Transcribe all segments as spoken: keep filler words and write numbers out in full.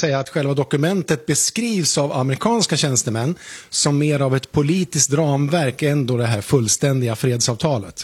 säga att själva dokumentet beskrivs av amerikanska tjänstemän som mer av ett politiskt ramverk än då det här fullständiga fredsavtalet.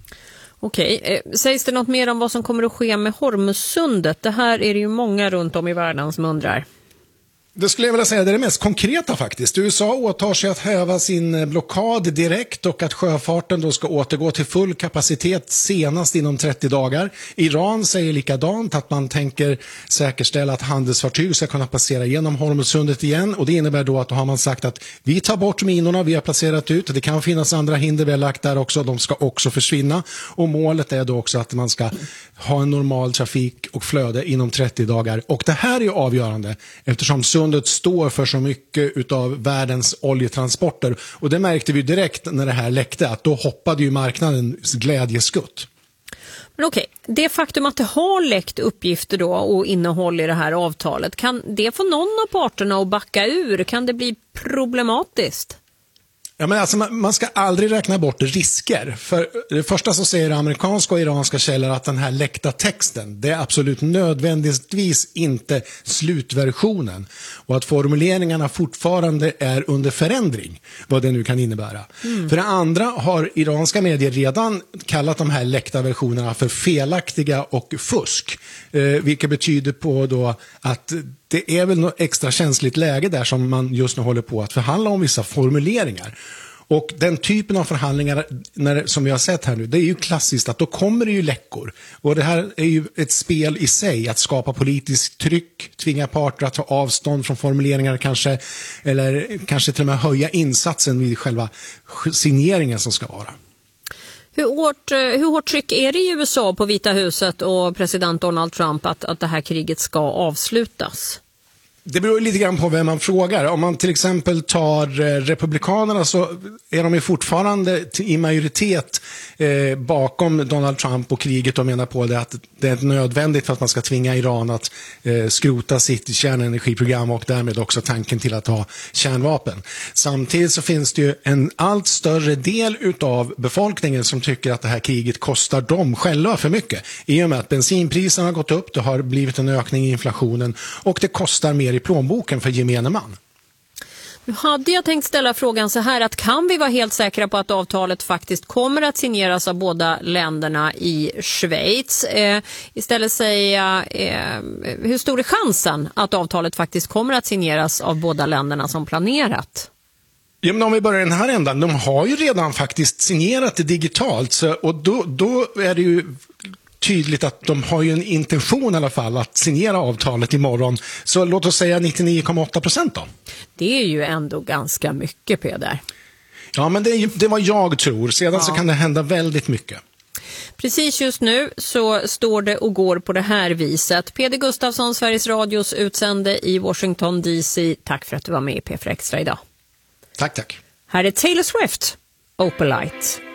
Okej, sägs det något mer om vad som kommer att ske med Hormuzsundet? Det här är det ju många runt om i världen som undrar. Det skulle jag vilja säga det är det mest konkreta faktiskt. U S A åtar sig att häva sin blockad direkt och att sjöfarten då ska återgå till full kapacitet senast inom trettio dagar. Iran säger likadant att man tänker säkerställa att handelsfartyg ska kunna passera genom Hormuzsundet igen, och det innebär då att då har man sagt att vi tar bort minorna vi har placerat ut. Det kan finnas andra hinder vi har lagt där också, de ska också försvinna, och målet är då också att man ska ha en normal trafik och flöde inom trettio dagar. Och det här är ju avgörande eftersom sundet står för så mycket av världens oljetransporter, och det märkte vi direkt när det här läckte att då hoppade ju marknadens glädjeskutt. Men okej, det faktum att det har läckt uppgifter då och innehåll i det här avtalet, kan det få någon av parterna att backa ur? Kan det bli problematiskt? Ja, men alltså, man, man ska aldrig räkna bort risker. För det första så säger amerikanska och iranska källor att den här läckta texten, det är absolut nödvändigtvis inte slutversionen. Och att formuleringarna fortfarande är under förändring, vad det nu kan innebära. Mm. För det andra har iranska medier redan kallat de här läckta versionerna för felaktiga och fusk. Eh, vilket betyder på då att det är väl något extra känsligt läge där som man just nu håller på att förhandla om vissa formuleringar. Och den typen av förhandlingar när, som vi har sett här nu, det är ju klassiskt att då kommer det ju läckor. Och det här är ju ett spel i sig, att skapa politiskt tryck, tvinga parter att ta avstånd från formuleringar kanske, eller kanske till och med höja insatsen vid själva signeringen som ska vara. Hur hårt, hur hårt tryck är det i U S A på Vita huset och president Donald Trump att, att det här kriget ska avslutas? Det beror lite grann på vem man frågar. Om man till exempel tar republikanerna så är de ju fortfarande i majoritet eh, bakom Donald Trump och kriget, och menar på det att det är nödvändigt för att man ska tvinga Iran att eh, skrota sitt kärnenergiprogram och därmed också tanken till att ha kärnvapen. Samtidigt så finns det ju en allt större del utav befolkningen som tycker att det här kriget kostar dem själva för mycket. I och med att bensinpriserna har gått upp, det har blivit en ökning i inflationen och det kostar mer i plånboken för gemene man. Nu hade jag tänkt ställa frågan så här, att kan vi vara helt säkra på att avtalet faktiskt kommer att signeras av båda länderna i Schweiz? Eh, istället säga, eh, hur stor är chansen att avtalet faktiskt kommer att signeras av båda länderna som planerat? Ja, men om vi börjar den här ändan, de har ju redan faktiskt signerat det digitalt, så, och då, då är det ju tydligt att de har ju en intention i alla fall att signera avtalet imorgon. Så låt oss säga nittionio komma åtta procent då. Det är ju ändå ganska mycket, Peder. Ja, men det är det vad jag tror. Sedan ja. så kan det hända väldigt mycket. Precis just nu så står det och går på det här viset. Peder Gustafsson, Sveriges Radios utsände i Washington D C. Tack för att du var med i P fyra Extra idag. Tack, tack. Här är Taylor Swift, Opalite.